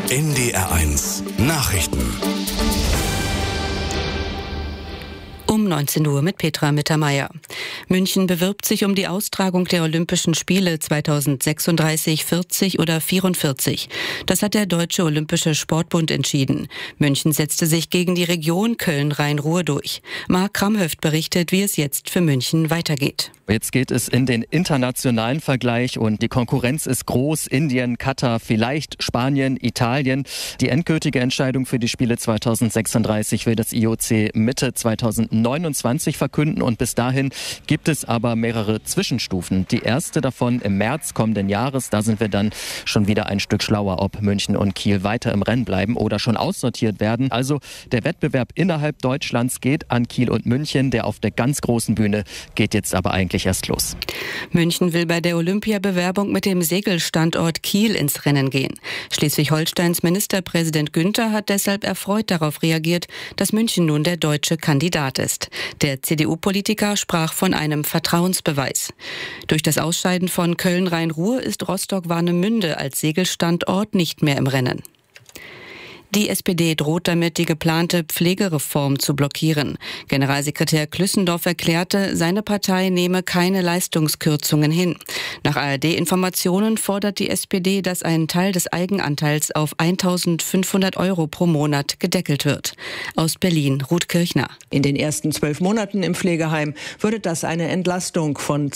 NDR1 Nachrichten. Um 19 Uhr mit Petra Mittermeier. München bewirbt sich um die Austragung der Olympischen Spiele 2036, 40 oder 44. Das hat der Deutsche Olympische Sportbund entschieden. München setzte sich gegen die Region Köln-Rhein-Ruhr durch. Marc Kramhöft berichtet, wie es jetzt für München weitergeht. Jetzt geht es in den internationalen Vergleich und die Konkurrenz ist groß. Indien, Katar, vielleicht Spanien, Italien. Die endgültige Entscheidung für die Spiele 2036 will das IOC Mitte 2029 verkünden und bis dahin gibt es aber mehrere Zwischenstufen. Die erste davon im März kommenden Jahres. Da sind wir dann schon wieder ein Stück schlauer, ob München und Kiel weiter im Rennen bleiben oder schon aussortiert werden. Also der Wettbewerb innerhalb Deutschlands geht an Kiel und München. Der auf der ganz großen Bühne geht jetzt aber eigentlich erst los. München will bei der Olympiabewerbung mit dem Segelstandort Kiel ins Rennen gehen. Schleswig-Holsteins Ministerpräsident Günther hat deshalb erfreut darauf reagiert, dass München nun der deutsche Kandidat ist. Der CDU-Politiker sprach von einem Vertrauensbeweis. Durch das Ausscheiden von Köln-Rhein-Ruhr ist Rostock-Warnemünde als Segelstandort nicht mehr im Rennen. Die SPD droht damit, die geplante Pflegereform zu blockieren. Generalsekretär Klüssendorf erklärte, seine Partei nehme keine Leistungskürzungen hin. Nach ARD-Informationen fordert die SPD, dass ein Teil des Eigenanteils auf 1.500 € pro Monat gedeckelt wird. Aus Berlin, Ruth Kirchner. In den ersten 12 Monaten im Pflegeheim würde das eine Entlastung von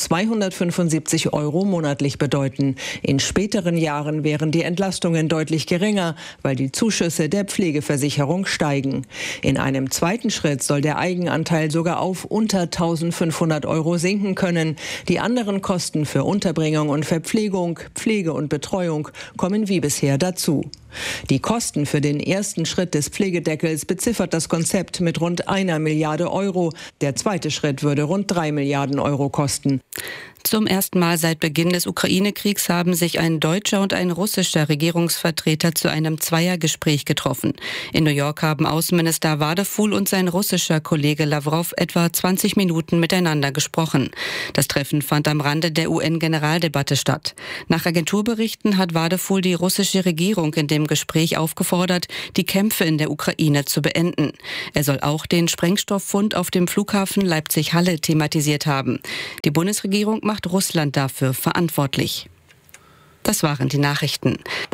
275 € monatlich bedeuten. In späteren Jahren wären die Entlastungen deutlich geringer, weil die Zuschüsse der Pflegeversicherung steigen. In einem zweiten Schritt soll der Eigenanteil sogar auf unter 1.500 € sinken können. Die anderen Kosten für Unterbringung und Verpflegung, Pflege und Betreuung kommen wie bisher dazu. Die Kosten für den ersten Schritt des Pflegedeckels beziffert das Konzept mit rund 1 Milliarde €. Der zweite Schritt würde rund 3 Milliarden € kosten. Zum ersten Mal seit Beginn des Ukraine-Kriegs haben sich ein deutscher und ein russischer Regierungsvertreter zu einem Zweiergespräch getroffen. In New York haben Außenminister Wadefuhl und sein russischer Kollege Lawrow etwa 20 Minuten miteinander gesprochen. Das Treffen fand am Rande der UN-Generaldebatte statt. Nach Agenturberichten hat Wadefuhl die russische Regierung in dem Gespräch aufgefordert, die Kämpfe in der Ukraine zu beenden. Er soll auch den Sprengstofffund auf dem Flughafen Leipzig-Halle thematisiert haben. Die Bundesregierung macht Russland dafür verantwortlich. Das waren die Nachrichten.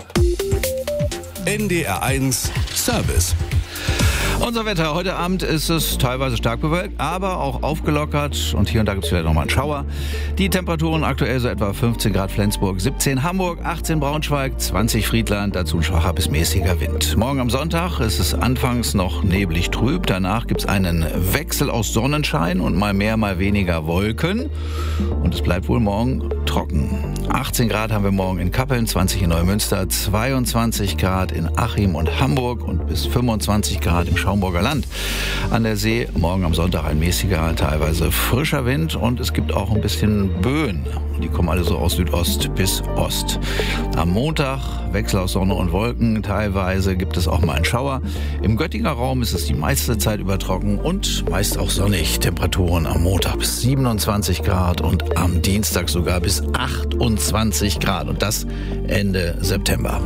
NDR1 Service. Unser Wetter. Heute Abend ist es teilweise stark bewölkt, aber auch aufgelockert. Und hier und da gibt es vielleicht nochmal einen Schauer. Die Temperaturen aktuell so etwa 15 Grad Flensburg, 17 Hamburg, 18 Braunschweig, 20 Friedland, dazu ein schwacher bis mäßiger Wind. Morgen am Sonntag ist es anfangs noch neblig trüb. Danach gibt es einen Wechsel aus Sonnenschein und mal mehr, mal weniger Wolken. Und es bleibt wohl morgen trocken. 18 Grad haben wir morgen in Kappeln, 20 in Neumünster, 22 Grad in Achim und Hamburg und bis 25 Grad im Schaumburger Land. An der See morgen am Sonntag ein mäßiger, teilweise frischer Wind und es gibt auch ein bisschen Böen. Die kommen alle so aus Südost bis Ost. Am Montag Wechsel aus Sonne und Wolken. Teilweise gibt es auch mal einen Schauer. Im Göttinger Raum ist es die meiste Zeit über trocken und meist auch sonnig. Temperaturen am Montag bis 27 Grad und am Dienstag sogar bis 28 Grad. Und das Ende September.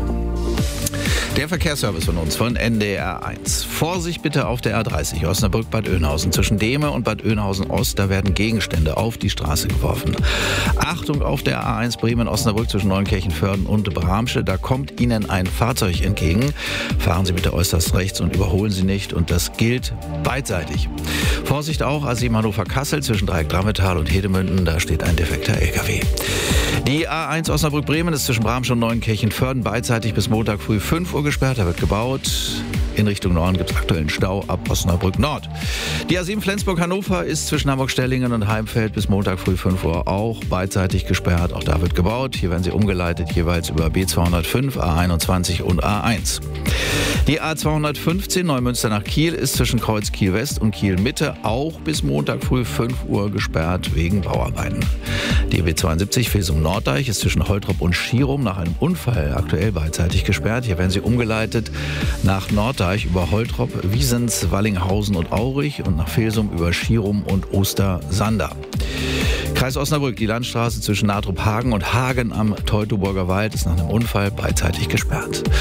Der Verkehrsservice von uns, von NDR1. Vorsicht bitte auf der R30 Osnabrück-Bad Oeynhausen. Zwischen Dehme und Bad Oeynhausen-Ost, da werden Gegenstände auf die Straße geworfen. Achtung auf der A1 Bremen-Osnabrück zwischen Neunkirchen-Föhrden und Bramsche. Da kommt Ihnen ein Fahrzeug entgegen. Fahren Sie bitte äußerst rechts und überholen Sie nicht. Und das gilt beidseitig. Vorsicht auch A7 Hannover-Kassel zwischen Dreieck-Drammetal und Hedemünden. Da steht ein defekter LKW. Die A1 Osnabrück-Bremen ist zwischen Bramsche und Neunkirchen-Föhrden beidseitig bis Montag früh 5 Uhr gesperrt. Da wird gebaut. In Richtung Norden gibt es aktuellen Stau ab Osnabrück Nord. Die A7 Flensburg-Hannover ist zwischen Hamburg-Stellingen und Heimfeld bis Montag früh 5 Uhr auch beidseitig gesperrt. Auch da wird gebaut. Hier werden sie umgeleitet, jeweils über B205, A21 und A1. Die A215 Neumünster nach Kiel ist zwischen Kreuz Kiel West und Kiel Mitte auch bis Montag früh 5 Uhr gesperrt wegen Bauarbeiten. Die B72 Filsum-Norddeich ist zwischen Holtrop und Schierum nach einem Unfall aktuell beidseitig gesperrt. Hier werden sie umgeleitet nach Norddeich über Holtrop, Wiesens, Wallinghausen und Aurich und nach Filsum über Schierum und Ostersander. Kreis Osnabrück, die Landstraße zwischen Natrop-Hagen und Hagen am Teutoburger Wald ist nach einem Unfall beidseitig gesperrt.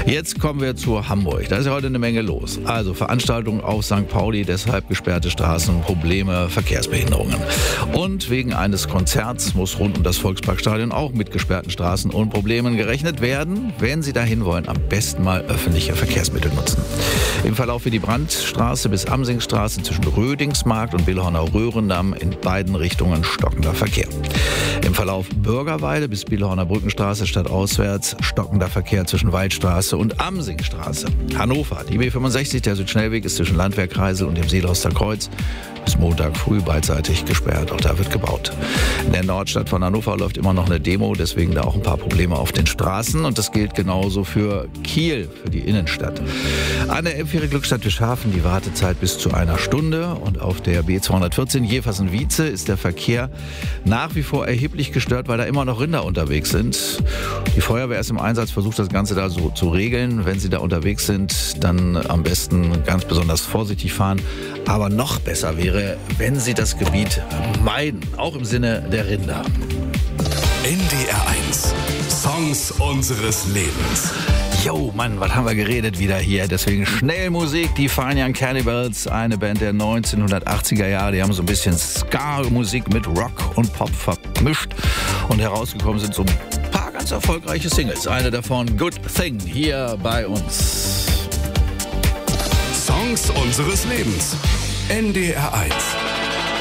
Jetzt kommen wir zu Hamburg. Da ist ja heute eine Menge los. Also Veranstaltungen auf St. Pauli, deshalb gesperrte Straßen, Probleme, Verkehrsbehinderungen. Und wegen eines Konzerts muss rund um das Volksparkstadion auch mit gesperrten Straßen und Problemen gerechnet werden. Wenn Sie dahin wollen, am besten mal öffentliche Verkehrsmittel nutzen. Im Verlauf wie die Brandstraße bis Amsingstraße zwischen Rödingsmarkt und Billhorner Röhrendamm in beiden Richtungen stockender Verkehr. Im Verlauf Bürgerweide bis Billhorner Brückenstraße stadtauswärts stockender Verkehr zwischen Waldstraße und Amsingstraße. Hannover, die B65, der Südschnellweg ist zwischen Landwehrkreisel und dem Seelhoster Kreuz bis Montag früh beidseitig gesperrt. Auch da wird gebaut. In der Nordstadt von Hannover läuft immer noch eine Demo, deswegen da auch ein paar Probleme auf den Straßen. Und das gilt genauso für Kiel, für die Innenstadt. An der M4 Glückstadt-Wischhafen die Wartezeit bis zu 1 Stunde. Und auf der B214 Jeversen-Wietze ist der Verkehr nach wie vor erheblich gestört, weil da immer noch Rinder unterwegs sind. Die Feuerwehr ist im Einsatz, versucht das Ganze da so zu regeln. Wenn Sie da unterwegs sind, dann am besten ganz besonders vorsichtig fahren. Aber noch besser wäre, wenn Sie das Gebiet meiden, auch im Sinne der Rinder. NDR 1. Songs unseres Lebens. Jo, Mann, was haben wir geredet wieder hier? Deswegen schnell Musik. Die Fine Young Cannibals, eine Band der 1980er Jahre. Die haben so ein bisschen Ska-Musik mit Rock und Pop vermischt. Und herausgekommen sind so ein paar ganz erfolgreiche Singles. Eine davon, Good Thing, hier bei uns. Songs unseres Lebens. NDR 1.